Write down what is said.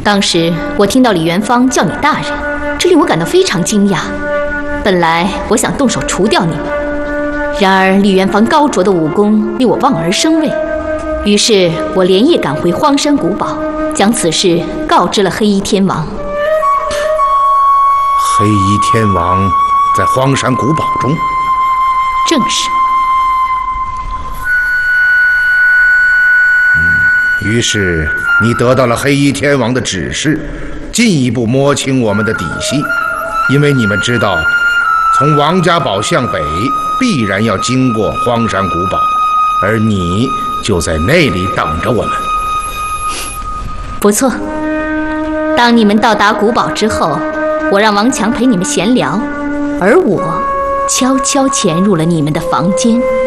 当时我听到李元芳叫你大人，这令我感到非常惊讶。本来我想动手除掉你们，然而李元芳高卓的武功令我望而生畏，于是我连夜赶回荒山古堡，将此事告知了黑衣天王。 黑衣天王在荒山古堡中？ 正是。 于是你得到了黑衣天王的指示，进一步摸清我们的底细，因为你们知道，从王家堡向北必然要经过荒山古堡，而你就在那里等着我们。 不错，当你们到达古堡之后，我让王强陪你们闲聊，而我悄悄潜入了你们的房间。